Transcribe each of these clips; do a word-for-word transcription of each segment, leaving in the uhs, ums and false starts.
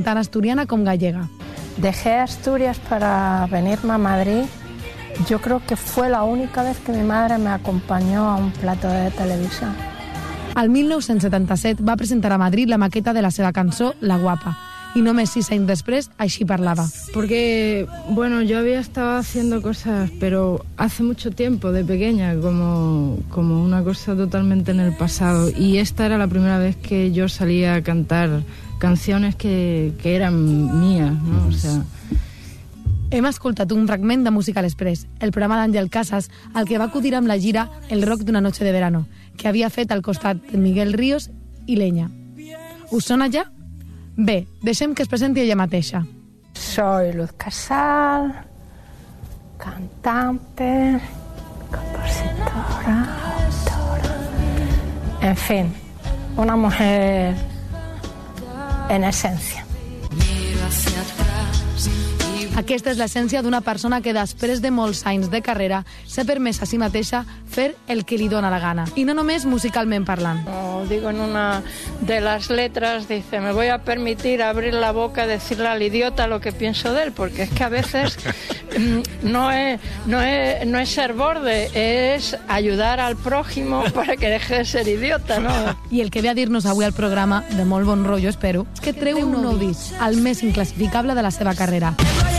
tan asturiana com gallega. Dejé Asturias para venirme a Madrid. Yo creo que fue la única vez que mi madre me acompañó a un plato de televisión. Al mil nou-cents setanta-set va presentar a Madrid la maqueta de la seva cançó La Guapa, y només sis anys després així parlava. Porque, bueno, yo había estado haciendo cosas, pero hace mucho tiempo, de pequeña, como, como una cosa totalmente en el pasado. Y esta era la primera vez que yo salía a cantar canciones que, que eran mías, ¿no? O sea... Hem escoltat un fragment de Musical Express, el programa d'Àngel Casas, al que va acudir amb la gira El rock d'una noche de verano, que havia fet al costat de Miguel Ríos i Leña. Us sona ja? Bé, deixem que es presenti ella mateixa. Soy Luz Casal, cantante, compositora, autora... En fin, una mujer en esencia. Aquesta és l'essència d'una persona que després de molts anys de carrera s'ha permès a si mateixa fer el que li dóna la gana. I no només musicalment parlant. Como digo en una de las letras, dice, me voy a permitir abrir la boca y decirle al idiota lo que pienso de él, porque es que a veces no es, no es, no es ser borde, es ayudar al prójimo para que deje de ser idiota, ¿no? I el que ve a dir-nos avui al programa, de molt bon rotllo, espero, és que treu un nou disc, el més inclassificable de la seva carrera.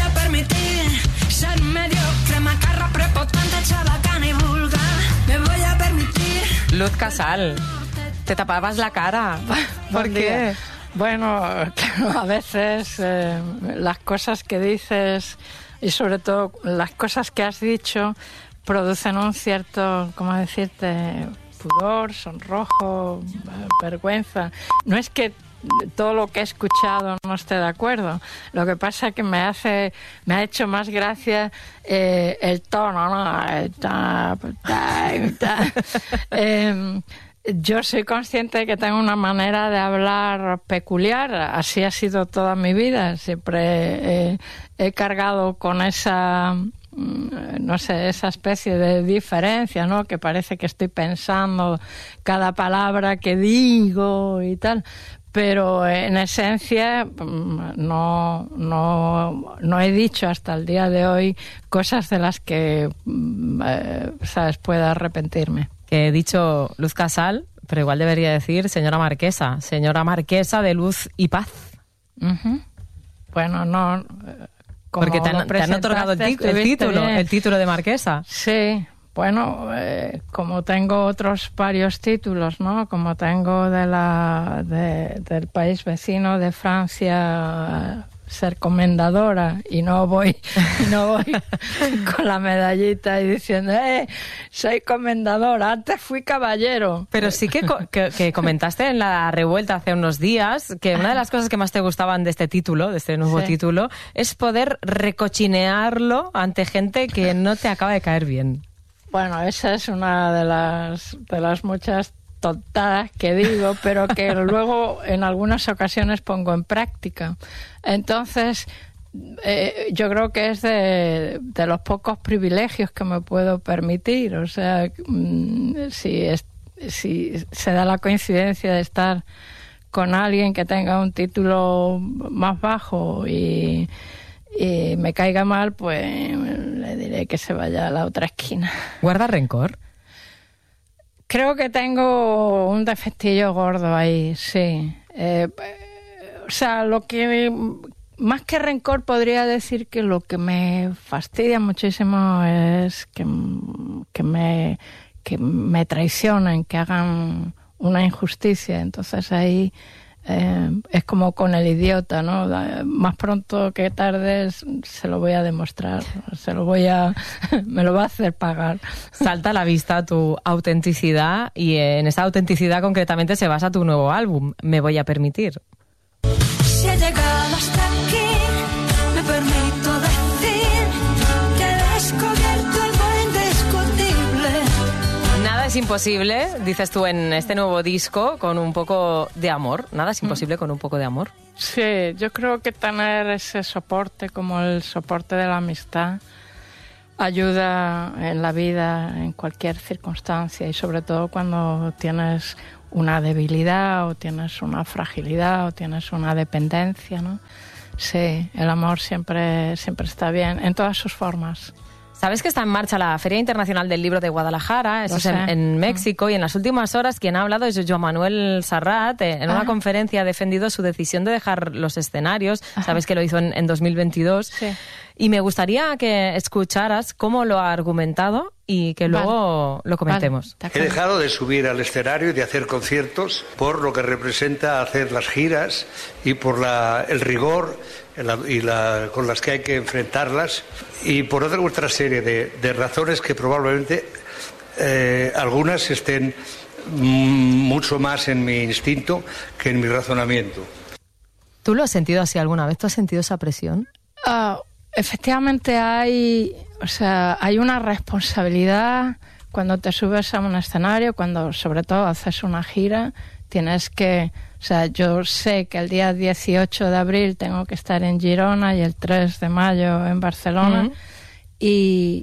Ser mediocre, macarra, prepotente, chabacana y vulgar. Me voy a permitir. Luz Casal, te tapabas la cara. ¿Por qué? Bueno, claro, a veces eh, las cosas que dices y sobre todo las cosas que has dicho producen un cierto, ¿cómo decirte?, pudor, sonrojo, vergüenza. No es que todo lo que he escuchado no esté de acuerdo. Lo que pasa es que me hace, me ha hecho más gracia eh, el tono, ¿no? El ta, ta, ta. eh, yo soy consciente de que tengo una manera de hablar peculiar, así ha sido toda mi vida. Siempre eh, he cargado con esa, no sé, esa especie de diferencia, ¿no? Que parece que estoy pensando cada palabra que digo y tal. Pero en esencia no, no, no he dicho hasta el día de hoy cosas de las que, eh, sabes, pueda arrepentirme. Que he dicho Luz Casal, pero igual debería decir señora Marquesa, señora Marquesa de Luz y Paz. Uh-huh. Bueno, no... Como porque te han, te han otorgado el, tic, el título, bien. el título de Marquesa. Sí. Bueno, eh, como tengo otros varios títulos, ¿no? Como tengo de la de, del país vecino de Francia, ser comendadora, y no voy, no voy con la medallita y diciendo, eh, soy comendadora, antes fui caballero. Pero sí que, que, que comentaste en la revuelta hace unos días que una de las cosas que más te gustaban de este título, de este nuevo sí. título, es poder recochinearlo ante gente que no te acaba de caer bien. Bueno, esa es una de las, de las muchas tontadas que digo, pero que luego en algunas ocasiones pongo en práctica. Entonces, eh, yo creo que es de, de los pocos privilegios que me puedo permitir. O sea, si, es, si se da la coincidencia de estar con alguien que tenga un título más bajo y... y me caiga mal, pues le diré que se vaya a la otra esquina. ¿Guarda rencor? Creo que tengo un defectillo gordo ahí, sí. Eh, o sea, lo que... Más que rencor podría decir que lo que me fastidia muchísimo es que, que, me, que me traicionen, que hagan una injusticia. Entonces ahí... Eh, es como con el idiota, ¿no? Más pronto que tarde se lo voy a demostrar, se lo voy a, me lo va a hacer pagar. Salta a la vista tu autenticidad y en esa autenticidad concretamente se basa tu nuevo álbum, Me voy a permitir. Si he llegado hasta aquí, me permito decir que he descubierto algo indiscutible. Nada es imposible, dices tú en este nuevo disco, con un poco de amor. Nada es imposible mm. con un poco de amor. Sí, yo creo que tener ese soporte como el soporte de la amistad ayuda en la vida, en cualquier circunstancia y sobre todo cuando tienes una debilidad o tienes una fragilidad o tienes una dependencia, ¿no? Sí, el amor siempre, siempre está bien, en todas sus formas. Sabes que está en marcha la Feria Internacional del Libro de Guadalajara, eso es en, en México, y en las últimas horas quien ha hablado es Joan Manuel Serrat. En una ah. conferencia ha defendido su decisión de dejar los escenarios. Ajá. Sabes que lo hizo en, en dos mil veintidós. Sí. Y me gustaría que escucharas cómo lo ha argumentado y que luego vale. lo comentemos. Vale. He dejado de subir al escenario y de hacer conciertos por lo que representa hacer las giras y por la, el rigor la, y la, con las que hay que enfrentarlas, y por otra, otra serie de, de razones que probablemente eh, algunas estén mucho más en mi instinto que en mi razonamiento. ¿Tú lo has sentido así alguna vez? ¿Tú has sentido esa presión? Uh, efectivamente hay, o sea, hay una responsabilidad cuando te subes a un escenario, cuando sobre todo haces una gira, tienes que... O sea, yo sé que el día dieciocho de abril tengo que estar en Girona y el tres de mayo en Barcelona. Uh-huh. Y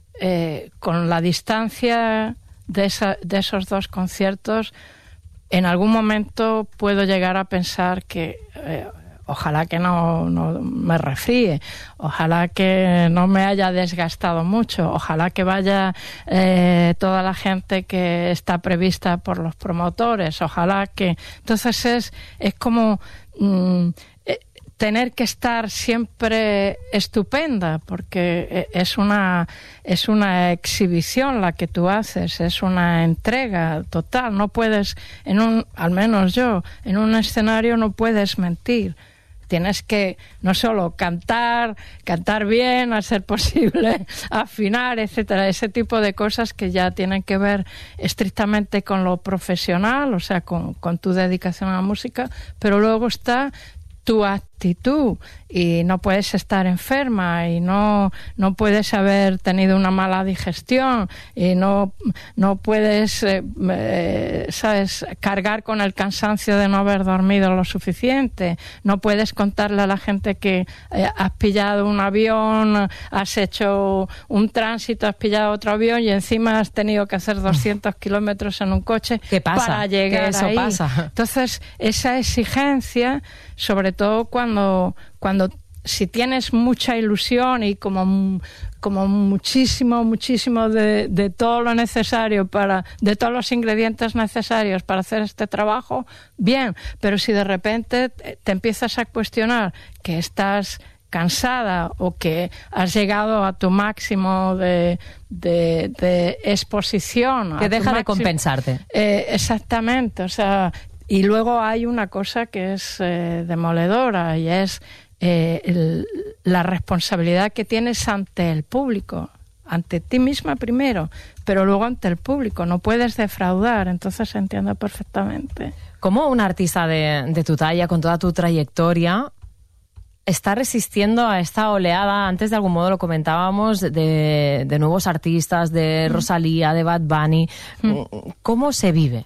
eh, con la distancia de, esa, de esos dos conciertos, en algún momento puedo llegar a pensar que eh, ojalá que no, no me refríe, ojalá que no me haya desgastado mucho, ojalá que vaya eh, toda la gente que está prevista por los promotores, ojalá que... Entonces es, es como mm, eh, tener que estar siempre estupenda, porque es una, es una exhibición la que tú haces, es una entrega total, no puedes, en un, al menos yo, en un escenario no puedes mentir. Tienes que no solo cantar, cantar bien, a ser posible, afinar, etcétera, ese tipo de cosas que ya tienen que ver estrictamente con lo profesional, o sea, con, con tu dedicación a la música, pero luego está tu actitud, y no puedes estar enferma, y no, no puedes haber tenido una mala digestión, y no, no puedes, eh, eh, ¿sabes?, cargar con el cansancio de no haber dormido lo suficiente, no puedes contarle a la gente que eh, has pillado un avión, has hecho un tránsito, has pillado otro avión y encima has tenido que hacer doscientos kilómetros en un coche. ¿Qué pasa? Para llegar ¿Qué eso ahí. Pasa? Entonces, esa exigencia, sobre todo cuando, cuando si tienes mucha ilusión y como, como muchísimo, muchísimo de, de todo lo necesario para, de todos los ingredientes necesarios para hacer este trabajo, bien, pero si de repente te empiezas a cuestionar que estás cansada o que has llegado a tu máximo de, de, de exposición, que deja máximo, de compensarte. Eh, exactamente, o sea, y luego hay una cosa que es eh, demoledora, y es eh, el, la responsabilidad que tienes ante el público, ante ti misma primero, pero luego ante el público. No puedes defraudar, entonces entiendo perfectamente. ¿Cómo un artista de, de tu talla, con toda tu trayectoria, está resistiendo a esta oleada? Antes de algún modo lo comentábamos, de, de nuevos artistas, de mm. Rosalía, de Bad Bunny. Mm. ¿Cómo se vive?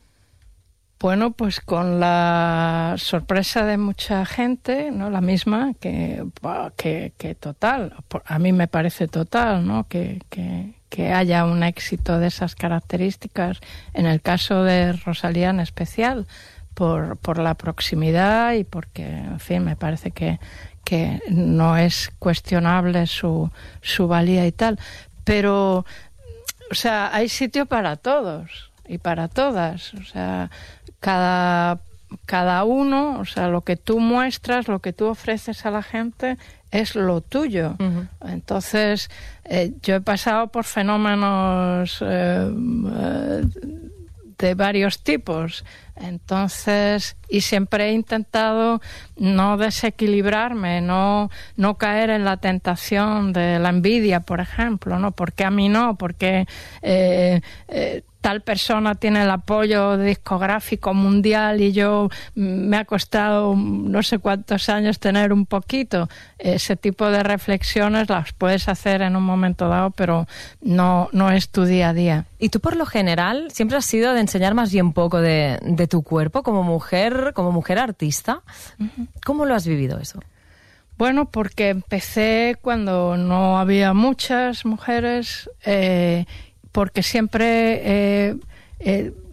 Bueno, pues con la sorpresa de mucha gente, ¿no? La misma que, que, que total, a mí me parece total, ¿no? Que, que, que haya un éxito de esas características, en el caso de Rosalía en especial, por, por la proximidad y porque, en fin, me parece que, que no es cuestionable su, su valía y tal. Pero, o sea, hay sitio para todos y para todas, o sea, cada, cada uno, o sea, lo que tú muestras, lo que tú ofreces a la gente es lo tuyo. Uh-huh. Entonces, eh, yo he pasado por fenómenos eh, eh, de varios tipos, entonces, y siempre he intentado no desequilibrarme, no, no caer en la tentación de la envidia, por ejemplo, ¿no? ¿Por qué a mí no? Porque eh, eh, tal persona tiene el apoyo discográfico mundial y yo me ha costado no sé cuántos años tener un poquito. Ese tipo de reflexiones las puedes hacer en un momento dado, pero no, no es tu día a día. Y tú, por lo general, siempre has sido de enseñar más bien poco de, de tu cuerpo como mujer, como mujer artista. Uh-huh. ¿Cómo lo has vivido eso? Bueno, porque empecé cuando no había muchas mujeres, eh, porque siempre eh, eh,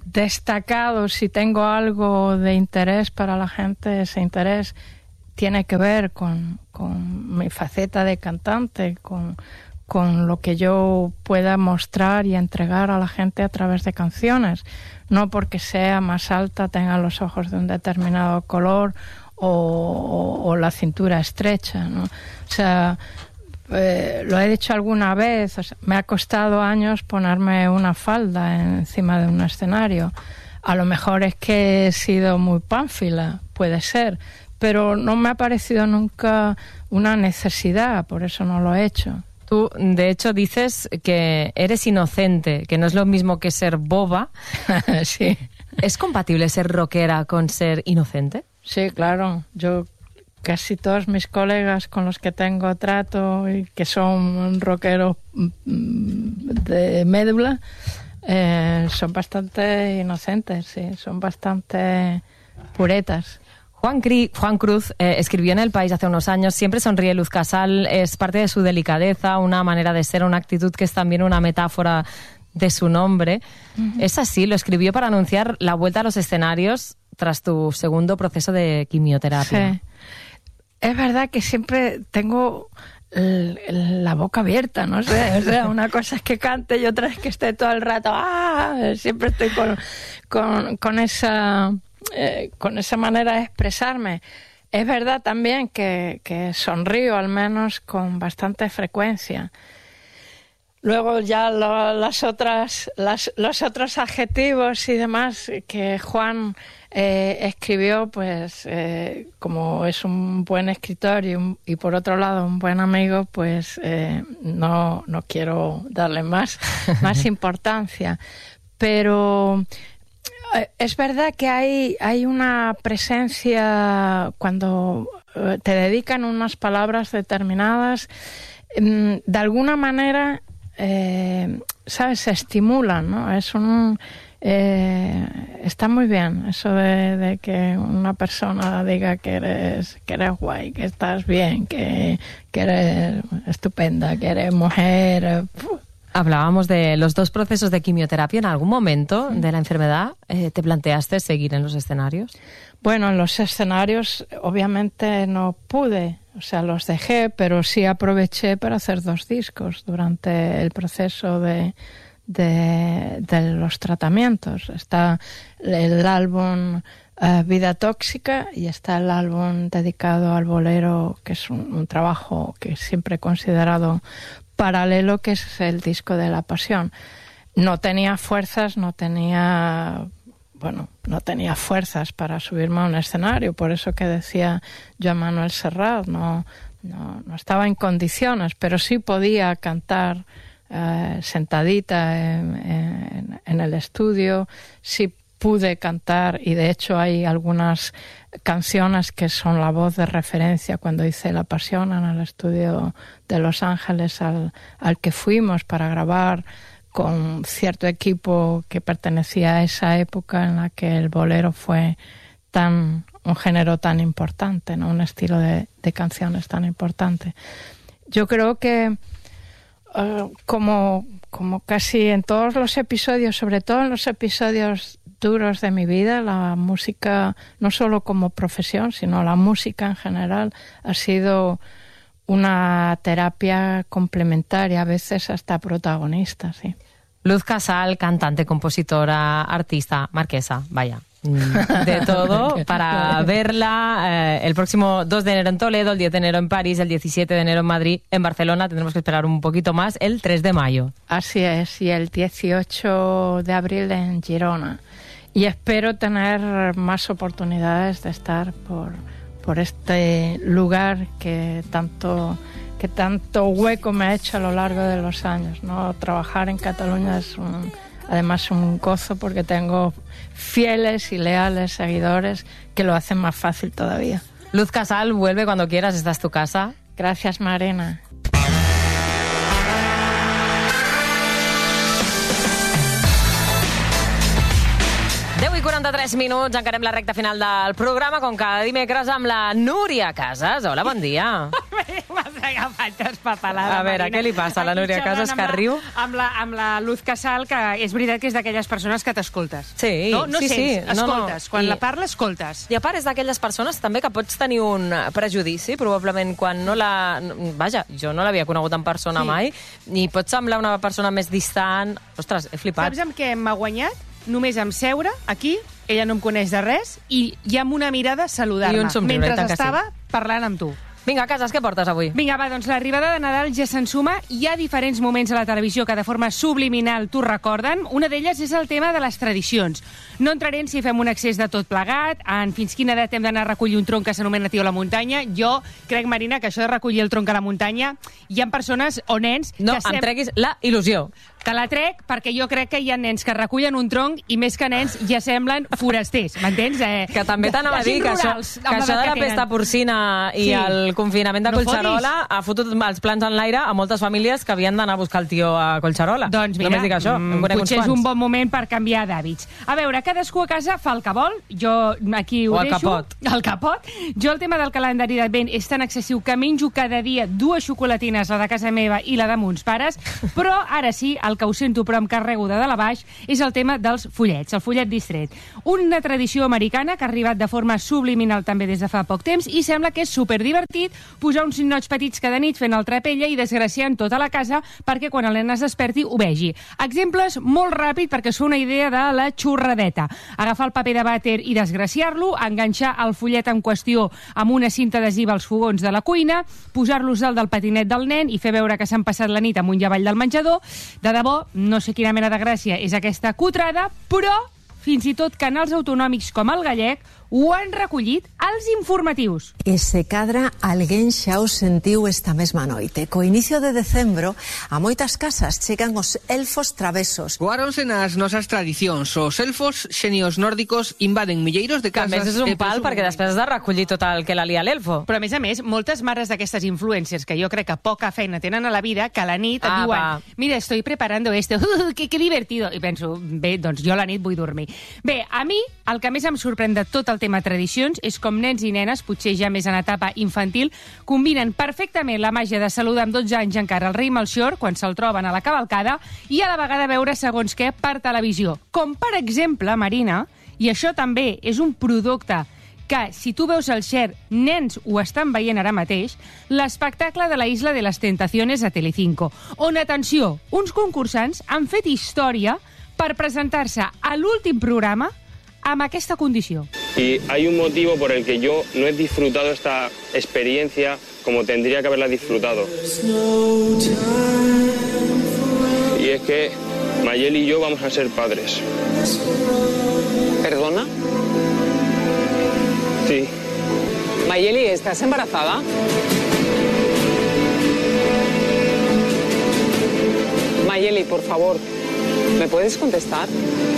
destacado, si tengo algo de interés para la gente, ese interés tiene que ver con, con mi faceta de cantante, con, con lo que yo pueda mostrar y entregar a la gente a través de canciones. No porque sea más alta, tenga los ojos de un determinado color o, o, o la cintura estrecha, ¿no? O sea, eh, lo he dicho alguna vez, o sea, me ha costado años ponerme una falda encima de un escenario. A lo mejor es que he sido muy pánfila, puede ser, pero no me ha parecido nunca una necesidad, por eso no lo he hecho. Tú, de hecho, dices que eres inocente, que no es lo mismo que ser boba. Sí. ¿Es compatible ser rockera con ser inocente? Sí, claro. Yo, casi todos mis colegas con los que tengo trato y que son rockeros de médula, eh, son bastante inocentes, sí, son bastante puretas. Juan, Cri, Juan Cruz eh, escribió en El País hace unos años: siempre sonríe Luz Casal, es parte de su delicadeza, una manera de ser, una actitud que es también una metáfora de su nombre. Uh-huh. Es así, lo escribió para anunciar la vuelta a los escenarios tras tu segundo proceso de quimioterapia. Sí. Es verdad que siempre tengo el, el, la boca abierta, no sé, o sea, una cosa es que cante y otra es que esté todo el rato, ¡ah! Siempre estoy con, con, con esa... Eh, con esa manera de expresarme. Es verdad también que, que sonrío al menos con bastante frecuencia. Luego ya lo, las otras, las, los otros adjetivos y demás que Juan eh, escribió, pues eh, como es un buen escritor y, un, y por otro lado un buen amigo, pues eh, no, no quiero darle más, más importancia. Pero es verdad que hay, hay una presencia cuando te dedican unas palabras determinadas, de alguna manera, eh, ¿sabes? Se estimulan, ¿no? Es un, eh, está muy bien eso de, de que una persona diga que eres, que eres guay, que estás bien, que, que eres estupenda, que eres mujer. Uf. Hablábamos de los dos procesos de quimioterapia. ¿En algún momento de la enfermedad eh, te planteaste seguir en los escenarios? Bueno, en los escenarios obviamente no pude, o sea, los dejé, pero sí aproveché para hacer dos discos durante el proceso de, de, de los tratamientos. Está el álbum uh, Vida Tóxica y está el álbum dedicado al bolero, que es un, un trabajo que siempre he considerado paralelo, que es el disco de La Pasión. No tenía fuerzas, no tenía, bueno, no tenía fuerzas para subirme a un escenario, por eso que decía Joan Manuel Serrat, no, no, no estaba en condiciones, pero sí podía cantar eh, sentadita en, en, en el estudio, sí pude cantar, y de hecho hay algunas canciones que son la voz de referencia cuando hice La Pasión en el estudio de Los Ángeles al, al que fuimos para grabar con cierto equipo que pertenecía a esa época en la que el bolero fue tan un género tan importante, ¿no? Un estilo de, de canciones tan importante. Yo creo que uh, como, como casi en todos los episodios, sobre todo en los episodios duros de mi vida, la música, no solo como profesión, sino la música en general, ha sido una terapia complementaria, a veces hasta protagonista, sí. Luz Casal, cantante, compositora, artista, marquesa, vaya, de todo, para verla eh, el próximo dos de enero en Toledo, el diez de enero en París, el diecisiete de enero en Madrid, en Barcelona tendremos que esperar un poquito más, el tres de mayo. Así es, y el dieciocho de abril en Girona. Y espero tener más oportunidades de estar por, por este lugar que tanto, que tanto hueco me ha hecho a lo largo de los años, ¿no? Trabajar en Cataluña es un, además un gozo porque tengo fieles y leales seguidores que lo hacen más fácil todavía. Luz Casal, vuelve cuando quieras, esta es tu casa. Gracias, Marina. deu i quaranta-tres minuts, encarem la recta final del programa, com cada dimecres, amb la Núria Casas. Hola, bon dia. M'has agafat espapalada, A veure, Marina. què li passa a la Núria Aquí Casas, xerrant que amb la- riu? Amb la, amb la Luz Casal, que és veritat que és d'aquelles persones que t'escoltes. Sí, no? No sí, sents, sí. No, no. escoltes. Quan I- la parla, escoltes. I a part és d'aquelles persones també que pots tenir un prejudici, probablement quan no la... Vaja, jo no l'havia conegut en persona Sí. mai, i pot semblar una persona més distant. Ostres, he flipat. Saps amb què m'ha guanyat? Només amb seure aquí, ella no em coneix de res, i ja amb una mirada saludar-me. I un somriure, mentre i tant que sí. estava parlant amb tu. Vinga, Casas, què portes avui? Vinga, va, doncs l'arribada de Nadal ja s'ensuma. Hi ha diferents moments a la televisió que de forma subliminal t'ho recorden. Una d'elles és el tema de les tradicions. No entraré en si fem un excés de tot plegat, en fins quina edat hem d'anar a recollir un tronc que s'anomena tio a la muntanya. Jo crec, Marina, que això de recollir el tronc a la muntanya, hi ha persones o nens... No, que em treguis la il·lusió. Te la trec perquè jo crec que hi ha nens que recullen un tronc i més que nens ja semblen forasters, m'entens? Eh, Que també t'anava a dir que això, rurals, que amb això de l'edat la que pesta tenen. porcina i Sí. el confinament de No Collserola ha fotut els plans en l'aire a moltes famílies que havien d'anar a buscar el tio a Collserola. Doncs mira, Només dic això, mm, en conec uns potser és quants. un bon moment per canviar d'hàbits. A veure, cadascú a casa fa el que vol, jo aquí ho O el deixo. capot. El capot. Jo el tema del calendari d'advent és tan excessiu que menjo cada dia dues xocolatines, la de casa meva i la de mons pares, però ara sí, el que ho sento però em carrego de dalt a baix, és el tema dels fullets, el fullet distret. Una tradició americana que ha arribat de forma subliminal també des de fa poc temps i sembla que és superdivertit posar uns ninots petits cada nit fent el trapella i desgraciant tota la casa perquè quan el nen es desperti ho vegi. Exemples molt ràpid perquè us fa una idea de la xurradeta. Agafar el paper de vàter i desgraciar-lo, enganxar el fullet en qüestió amb una cinta adhesiva als fogons de la cuina, posar-los dalt del patinet del nen i fer veure que s'han passat la nit amunt i avall del menjador. De debò, no sé quina mena de gràcia és aquesta cutrada, però fins i tot canals autonòmics com el gallec ho han recollit als informatius. Ese cadra alguén xa o sentiu esta mesma noite. Co inicio de decembro, a moitas casas chegan os elfos travesos. Coáronse nas nosas tradicións. Os elfos xenios nórdicos invaden milleiros de Que a casas... més és un e pal presumen- perquè després has de recollir tot el que la lia l'elfo. Però, a més a més, moltes mares d'aquestes influencers que jo crec que poca feina tenen a la vida, que a la nit et Ah, diuen va. mira, estoy preparando esto, uh, que, que divertido. I penso, bé, doncs jo a la nit vull dormir. Bé, a mi el que més em sorprèn de tot el tema tradicions és com nens i nenes, potser ja més en etapa infantil, combinen perfectament la màgia de saludar amb dotze anys encara el rei Melchior quan se'l troben a la cavalcada i a la vegada veure segons què per televisió. Com, per exemple, Marina, i això també és un producte que, si tu veus el share, nens ho estan veient ara mateix, l'espectacle de la Isla de les Tentaciones a Telecinco, on, atenció, uns concursants han fet història per presentar-se a l'últim programa amb aquesta condició. Y hay un motivo por el que yo no he disfrutado esta experiencia como tendría que haberla disfrutado. Y es que Mayeli y yo vamos a ser padres. ¿Perdona? Sí. Mayeli, ¿estás embarazada? Mayeli, por favor, ¿me puedes contestar?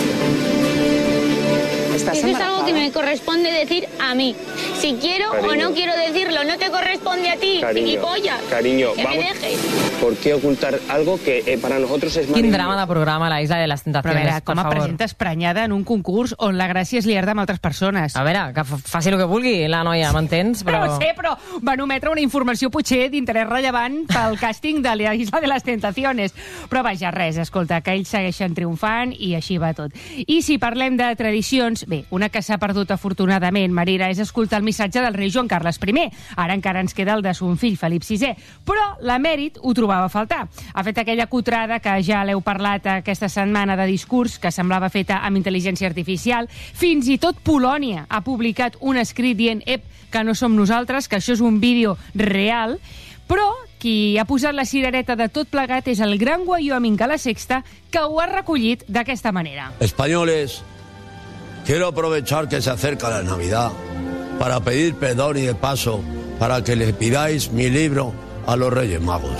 ¿Estás Eso es embarazada? algo que me corresponde decir a mí. Si quiero Cariño. o no quiero decirlo, no te corresponde a ti, Cariño, gilipollas. cariño, que vamos. me dejes. ¿Por qué ocultar algo que eh, para nosotros es Quin maravilloso? drama de programa, la Isla de les Però a Tentaciones, veure, per com et favor. presentes prenyada en un concurs on la gràcia és liar-te amb altres persones? A veure, que fa- faci el que vulgui la noia, m'entens? Però... Però... No ho sé, però van ometre una informació potser d'interès rellevant pel càsting de la Isla de les Tentaciones. Però vaja, res, escolta, que ells segueixen triomfant i així va tot. I si parlem de tradicions, bé, una que s'ha perdut afortunadament, Marina, és escoltar el missatge del rei Joan Carles I. Ara encara ens queda el de son fill, Felip sisè. Però l'emèrit ho trobava a faltar. Ha fet aquella cutrada que ja l'heu parlat aquesta setmana de discurs que semblava feta amb intel·ligència artificial. Fins i tot Polònia ha publicat un escrit dient ep, que no som nosaltres, que això és un vídeo real, però qui ha posat la cirereta de tot plegat és el gran Wyoming a la Sexta, que ho ha recollit d'aquesta manera. Españoles, quiero aprovechar que se acerca la Navidad para pedir perdón y de paso para que les pidáis mi libro a los Reyes Magos.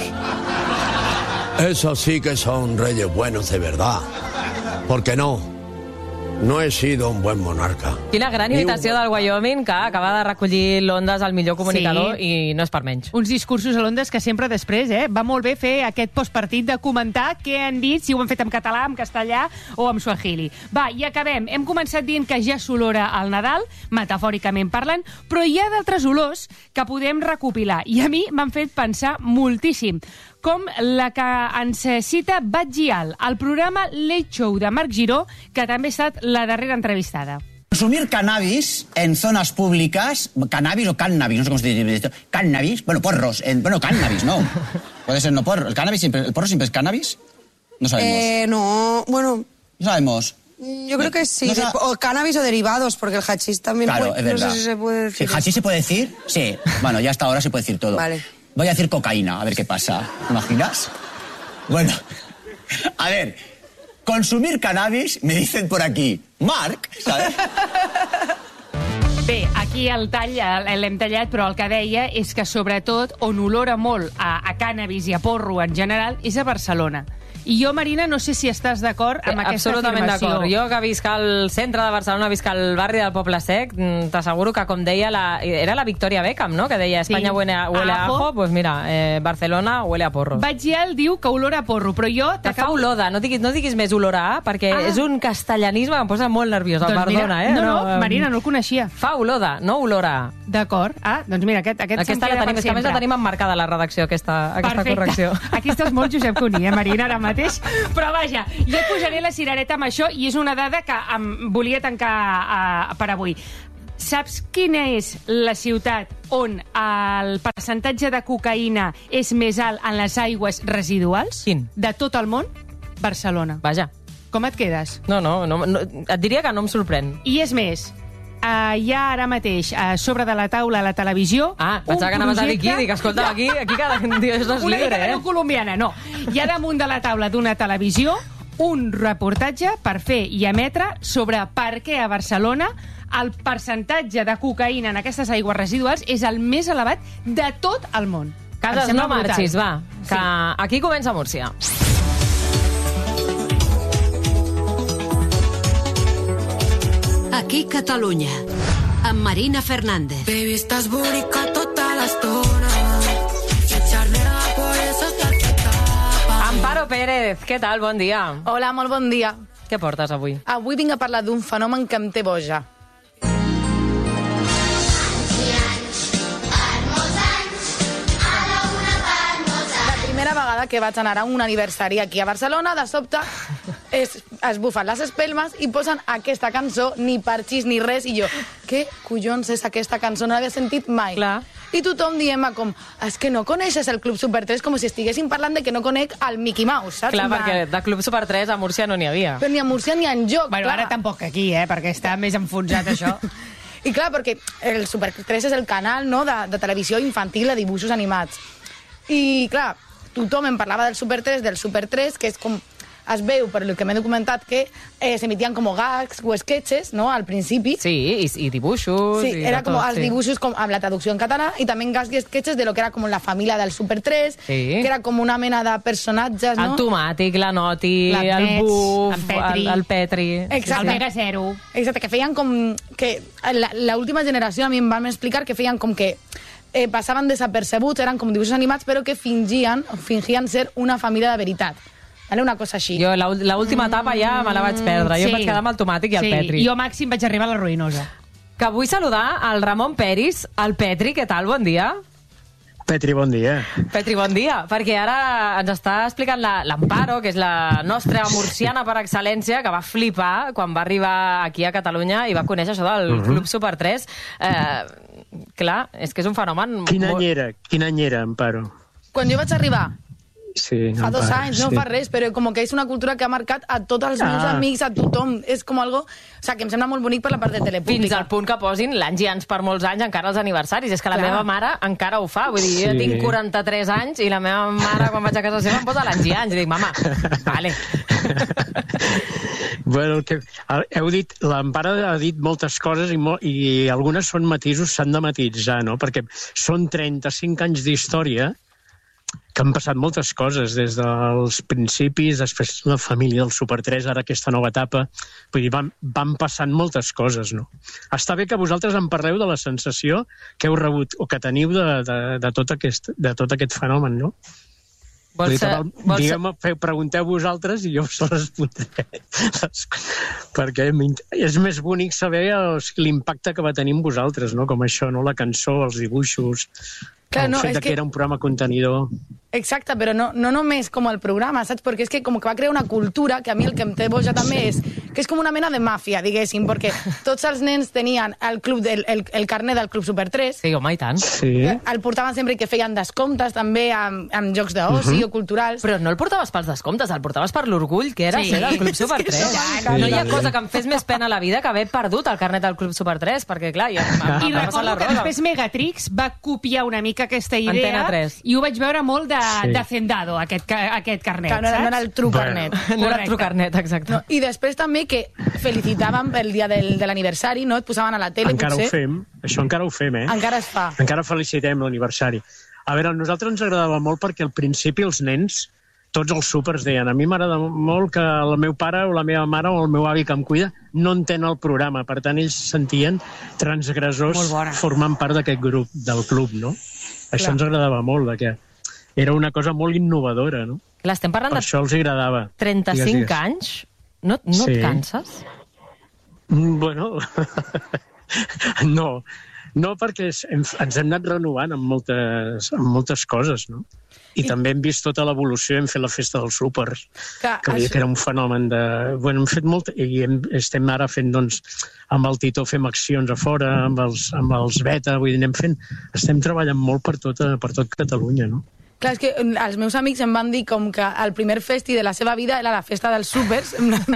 Esos sí que son reyes buenos de verdad. Porque no, no he sido un buen monarca. Quina gran imitació del Wyoming, que acaba de recollir l'Ondes al millor comunicador sí. i no és per menys. Uns discursos a l'Ondes que sempre després, eh? Va molt bé fer aquest postpartit de comentar què han dit, si ho han fet en català, en castellà o en suahili. Va, i acabem. Hem començat dient que ja s'olora al Nadal, metafòricament parlant, però hi ha d'altres olors que podem recopilar. I a mi m'han fet pensar moltíssim. Com la que ens cita Batgial, al programa Late Show de Marc Giró, que també ha estat la darrera entrevistada. Consumir cannabis en zonas públicas, cannabis o cannabis, no sé cómo se dice esto, cannabis, bueno, porros, en, bueno, cannabis, no. Puede ser no porro, el cannabis siempre, el porro siempre es cannabis, no sabemos. Eh, no, bueno... No sabemos. Yo creo que sí, no sab... o cannabis o derivados, porque el hachís también claro, puede, es verdad. No sé si se puede decir. ¿El hachís se puede decir? Sí, bueno, ya hasta ahora se puede decir todo. Vale. Voy a decir cocaína, a ver qué pasa. ¿Te imaginas? Bueno, a ver, consumir cannabis, me dicen por aquí, Marc, ¿sabes? Bé, aquí el tall l'hem tallat, però el que deia és que sobretot on olora molt a, a cannabis i a porro en general és a Barcelona. I jo, Marina, no sé si estàs d'acord amb aquesta Absolutament afirmació. d'acord. Jo que visc al centre de Barcelona, visc al barri del Poble Sec, t'asseguro que, com deia, la, era la Victoria Beckham, no?, que deia Espanya sí. huele, a, huele a ajo, pues mira, eh, Barcelona huele a porros. Batgial diu que olora a porro, però jo... Que fa olor de, no diguis, no diguis més olor a, perquè ah. és un castellanisme que em posa molt nerviosa, doncs perdona, mira, eh? No, no, no, Marina, no el coneixia. Fa olor de, no olor a. D'acord. Ah, doncs mira, aquest, aquest aquesta la tenim, és que a més la tenim emmarcada a la redacció, aquesta, aquesta Perfecte. correcció. Aquí estàs molt Josep Cuní, eh, Marina, ara mateix. Però vaja, jo et posaré la cirereta amb això i és una dada que em volia tancar uh, per avui. Saps quina és la ciutat on el percentatge de cocaïna és més alt en les aigües residuals? Quin? De tot el món? Barcelona. Vaja. Com et quedes? No, no, no, no et diria que no em sorprèn. I és més, Uh, hi ha ara mateix uh, sobre de la taula a la televisió ah, pensava que anaves a dir aquí, dic, escolta, aquí, aquí cada dia és una libre, eh? no colombiana, no. Hi ha damunt de la taula d'una televisió un reportatge per fer i emetre sobre per què a Barcelona el percentatge de cocaïna en aquestes aigües residuals és el més elevat de tot el món. Cases, no marxis, va, que sí. Aquí comença Múrcia. Aquí Catalunya, amb Marina Fernández. Baby, estás burica tota l'estona. Xicharnera, por eso estás tapa. Amparo Pérez, què tal? Bon dia. Hola, molt bon dia. Què portes avui? Avui vinc a parlar d'un fenomen que em té boja. La primera vegada que vaig anar a un aniversari aquí a Barcelona, de sobte es, es bufen les espelmes i posen aquesta cançó, ni parxís ni res, i jo, què collons és aquesta cançó? No l'havia sentit mai. Clar. I tothom dient-me com, és que no coneixes el Club Super tres, com si estiguessin parlant de que no conec el Mickey Mouse, saps? Clar, perquè de Club Super tres a Múrcia no n'hi havia. Però ni a Múrcia ni enlloc, bueno, clar. Ara tampoc aquí, eh, perquè està més enfonsat això. I clar, perquè el Super tres és el canal, no?, de, de televisió infantil de dibuixos animats. I clar, tothom em parlava del Super tres, del Super tres, que és com... Es veu, per el que m'he documentat, que eh, s'emitien com gags o sketches, no?, al principi. Sí, i, i dibuixos. Sí, i era com tot, els sí. dibuixos com, amb la traducció en català, i també gags i sketches de lo que era com la família del Super tres, sí. que era com una mena de personatges, no? El Tomàtic, la Noti, la el Pets, Buf, el Petri. El, el Petri. Exacte. El Mega Zero. Exacte, que feien com... que l'última generació a mi em van explicar que feien com que eh, passaven desapercebuts, eren com dibuixos animats, però que fingien, fingien ser una família de veritat. Vale, una cosa així. Jo l'última etapa ja me la vaig perdre. Jo sí. vaig quedar amb el Tomàtic i el sí. Petri. Jo màxim vaig arribar a la Ruïnosa. Que vull saludar al Ramon Peris, el Petri. Què tal? Bon dia. Petri, bon dia. Petri, bon dia. Perquè ara ens està explicant l'Amparo, que és la nostra murciana per excel·lència, que va flipar quan va arribar aquí a Catalunya i va conèixer això del uh-huh. Club Super tres. Eh, clar, és que és un fenomen... Quin molt... any era? Quin any era, Amparo? Quan jo vaig arribar... Sí, fa dos Amparo, anys, no sí. fa res, però com que és una cultura que ha marcat a tots els meus Ah. amics, a tothom. És com algo... O sigui, que em sembla molt bonic per la part de telepública. Fins al punt que posin l'Anys i Ans per molts anys encara els aniversaris. És que la Clar. meva mare encara ho fa. Vull dir, jo Sí. tinc quaranta-tres anys i la meva mare, quan vaig a casa seva, em posa l'Anys i Anys. I dic, mama, vale. Bueno, el que, heu dit, l'Amparo ha dit moltes coses i, mo, i algunes són matisos, s'han de matitzar, no? Perquè són trenta-cinc anys d'història que han passat moltes coses, des dels principis, després la família del Super tres, ara aquesta nova etapa. Vull dir, van, van passant moltes coses, no? Està bé que vosaltres em parleu de la sensació que heu rebut o que teniu de, de, de, tot, aquest, de tot aquest fenomen, no? Vols, vols... Digueu-me, pregunteu vosaltres i jo us respondré. Perquè és més bonic saber l'impacte que va tenir amb vosaltres, no? Com això, no? La cançó, els dibuixos, Clar, el no, fet és que... que era un programa contenidor. Exacte, però no, no només com el programa, saps? Perquè és que com que va crear una cultura que a mi el que em té boja també és que és com una mena de màfia, diguéssim, perquè tots els nens tenien el, club del, el, el carnet del Club Super tres. Sí, home, i tant. Sí. El portaven sempre i que feien descomptes també amb, amb jocs d'oci uh-huh. o culturals. Però no el portaves pels descomptes, el portaves per l'orgull que era sí. ser del Club Super tres. Sí, sí. No hi ha cosa que em fes més pena a la vida que haver perdut el carnet del Club Super tres, perquè clar, jo, I recordo que després Megatrix va copiar una mica aquesta idea i ho vaig veure molt de, sí. de Zendado, aquest, aquest carnet, clar, no, saps? No era el true carnet. No era el true carnet, exacte. No, I després també que felicitàvem pel dia del, de l'aniversari, no? Et posaven a la tele, encara potser. Ho fem, això encara ho fem, eh? Encara es fa. Encara felicitem l'aniversari. A veure, a nosaltres ens agradava molt perquè al principi els nens, tots els súpers deien, a mi m'agrada molt que el meu pare o la meva mare o el meu avi que em cuida no entén el programa, per tant ells sentien transgressors formant part d'aquest grup, del club, no? Això Clar. Ens agradava molt, que era una cosa molt innovadora, no? Clar, estem parlant per de... això els agradava. trenta-cinc digues, digues. anys? No, no sí. et canses? Bueno, no. No, perquè ens hem anat renovant amb moltes, amb moltes coses, no? I, I també hem vist tota l'evolució, hem fet la festa dels súpers, que, que, això... que era un fenomen de... Bueno, hem fet molt... I hem, estem ara fent, doncs, amb el Tito fem accions a fora, amb els, amb els Beta, vull dir, anem fent... Estem treballant molt per tot, per tot Catalunya, no? Clar, és que els meus amics em van dir com que el primer festi de la seva vida era la festa dels súpers,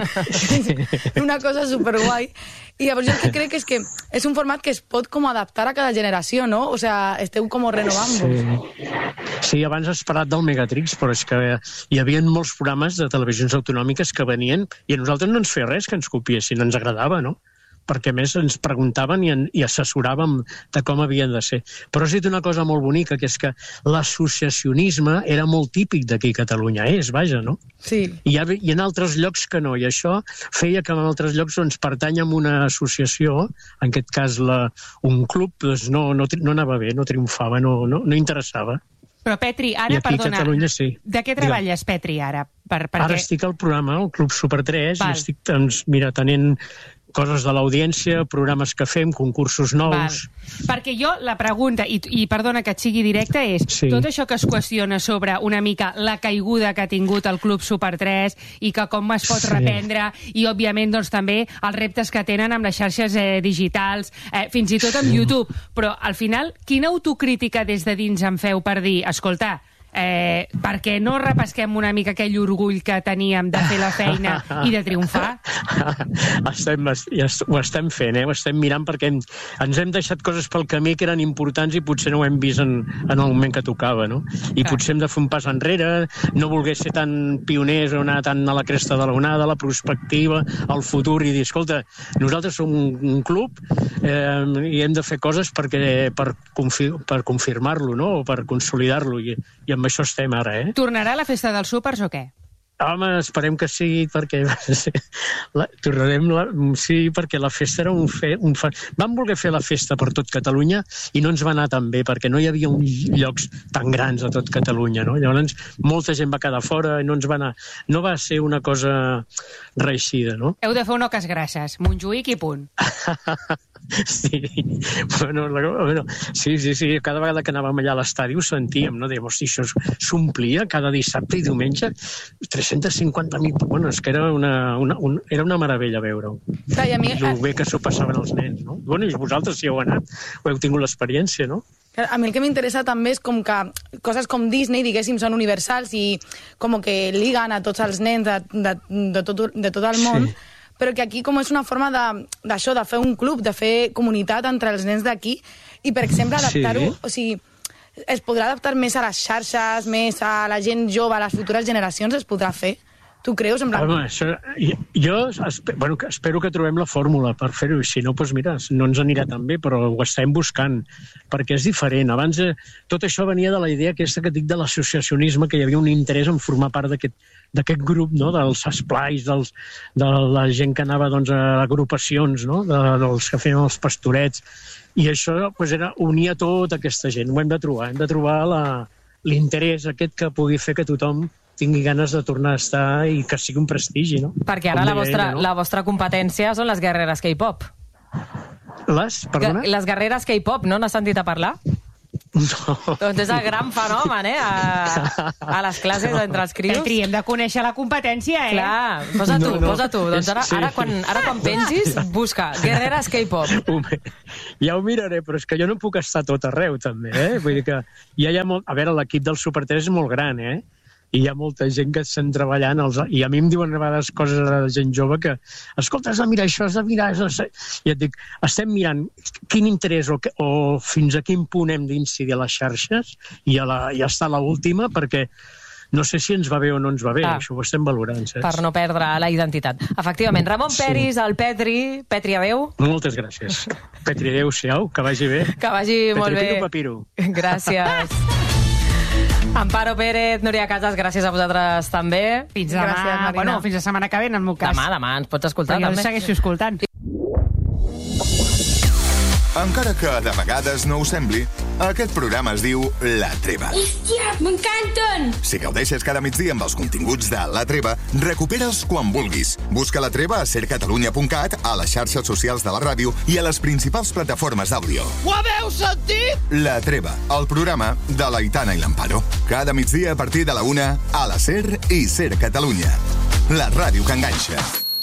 una cosa superguai. I llavors jo el que crec és que és un format que es pot com adaptar a cada generació, no? O sea, esteu com renovant-vos. Sí. sí, abans has parlat del Megatrix, però és que hi havia molts programes de televisions autonòmiques que venien i a nosaltres no ens feia res que ens copiessin, ens agradava, no? Perquè a més ens preguntaven i, en, i assessoràvem de com havien de ser. Però has dit una cosa molt bonica, que és que l'associacionisme era molt típic d'aquí a Catalunya, és, vaja, no? Sí. I, ha, I en altres llocs que no, i això feia que en altres llocs doncs, pertany a una associació, en aquest cas la, un club, doncs no, no, no anava bé, no triomfava, no, no, no interessava. Però Petri, ara, I aquí perdona, a Catalunya sí. De què treballes, Petri, ara? Per, per ara què? Estic al programa, al Club Super tres, Val. I estic, doncs, mira, tenint coses de l'audiència, programes que fem, concursos nous... Val. Perquè jo la pregunta, i, i perdona que et sigui directa, és sí. tot això que es qüestiona sobre una mica la caiguda que ha tingut el Club Super tres i que com es pot sí. reprendre, i òbviament doncs, també els reptes que tenen amb les xarxes eh, digitals, eh, fins i tot amb sí. YouTube. Però al final, quina autocrítica des de dins em feu per dir, escolta, Eh, perquè no repesquem una mica aquell orgull que teníem de fer la feina i de triomfar? estem, ja ho estem fent, eh? Ho estem mirant perquè hem, ens hem deixat coses pel camí que eren importants i potser no ho hem vist en, en el moment que tocava, no? I Clar. Potser hem de fer un pas enrere, no volguer ser tan pioners o anar tan a la cresta de l'onada, la perspectiva, el futur, i dir, escolta, nosaltres som un, un club eh, i hem de fer coses perquè, per, confi per confirmar-lo, no? O per consolidar-lo, i, i amb això estem ara, eh? Tornarà a la festa dels súpers o què? Home, esperem que sí, perquè la, tornarem, la, sí, perquè la festa era un fe, un fa... Vam voler fer la festa per tot Catalunya i no ens va anar tan bé, perquè no hi havia uns llocs tan grans a tot Catalunya, no? Llavors, molta gent va quedar fora i no ens va anar... No va ser una cosa reeixida, no? Heu de fer un Oques Grasses, Montjuïc i punt. Sí, bueno, la, bueno, sí, sí, sí, cada vegada que anàvem allà a l'estadi ho sentíem, no? Dèiem, hosti, això s'omplia cada dissabte i diumenge, tres-cents cinquanta mil, bueno, és que era una, una, un, era una meravella veure-ho. Clar, i a mi... El bé que s'ho passaven els nens, no? Bueno, i vosaltres si heu anat, ho heu tingut l'experiència, no? A mi el que m'interessa també és com que coses com Disney, diguéssim, són universals i com que liguen a tots els nens de, de, de, tot, de tot el món, sí. Però que aquí com és una forma d'això, de, de fer un club, de fer comunitat entre els nens d'aquí, i per exemple adaptar-ho, sí. O sigui, es podrà adaptar més a les xarxes, més a la gent jove, a les futures generacions, es podrà fer? Tu creus? En plan... Home, això, jo espe- bueno, espero que trobem la fórmula per fer-ho, i si no, doncs mira, no ens anirà tan bé, però ho estem buscant, perquè és diferent. Abans eh, tot això venia de la idea aquesta que dic de l'associacionisme, que hi havia un interès en formar part d'aquest d'aquest grup, no? Dels esplais, dels, de la gent que anava doncs, a agrupacions, no? de, dels que feien els pastorets, i això pues, era unir a tota aquesta gent. Ho hem de trobar, hem de trobar la, l'interès aquest que pugui fer que tothom tingui ganes de tornar a estar i que sigui un prestigi, no? Perquè ara la vostra, ella, no? la vostra competència són les guerreres K-pop. Les? Perdona? Les guerreres K-pop, no? N'has sentit a parlar? No. Doncs és el gran fenomen, eh? A, a les classes entre els crios. Petri, hem de conèixer la competència, eh? Clar, posa tu, no, no. posa tu. Doncs ara, ara, quan, ara quan pensis, busca guerreres K-pop. Ja ho miraré, però és que jo no puc estar tot arreu, també, eh? Vull dir que ja hi ha molt... A veure, l'equip del Super tres és molt gran, eh? I hi ha molta gent que estan treballant, els... i a mi em diuen a vegades coses de gent jove que, escolta, has de mirar això, has de mirar això. I et dic, estem mirant quin interès o, que, o fins a quin punt hem d'incidir a les xarxes i a, la, i a estar a l'última, perquè no sé si ens va bé o no ens va bé, ah, això ho estem valorant, saps? Per no perdre la identitat. Efectivament, Ramon Peris, el Petri, Petri adeu. Moltes gràcies. Petri, adeu-siau, que vagi bé. Que vagi Petri, molt bé. Petri, papiro. Gràcies. Amparo Pérez, Núria Casas, gràcies a vosaltres també. Fins demà, gràcies, bueno, fins la setmana que ve, en el meu cas. Demà, demà, ens pots escoltar Però també. jo segueixo escoltant. Encara que de vegades no ho sembli, aquest programa es diu La Treva. Hòstia, m'encanten! Si gaudeixes cada migdia amb els continguts de La Treva, recupera'ls quan vulguis. Busca La Treva a ser catalunya punt cat, a les xarxes socials de la ràdio i a les principals plataformes d'àudio. Ho haveu sentit? La Treva, el programa de l'Aitana i l'Amparo. Cada migdia a partir de la una, a la SER i SER Catalunya. La ràdio que enganxa.